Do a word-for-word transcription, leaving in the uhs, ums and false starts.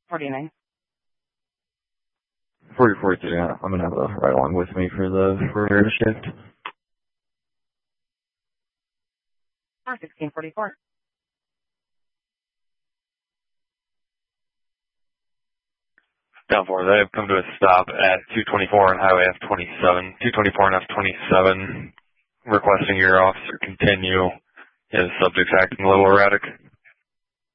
forty-nine. forty-four, yeah, I'm going to have a ride along with me for the reverse shift. sixteen forty-four. Down four, they have come to a stop at two twenty-four on Highway F twenty-seven. two twenty-four and F twenty-seven, requesting your officer continue. His subject's acting a little erratic.